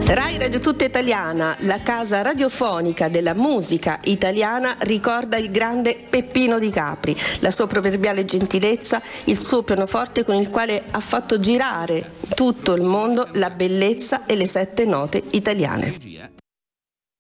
Rai Radio Tutta Italiana, la casa radiofonica della musica italiana, ricorda il grande Peppino Di Capri, la sua proverbiale gentilezza, il suo pianoforte con il quale ha fatto girare tutto il mondo la bellezza e le 7 note italiane.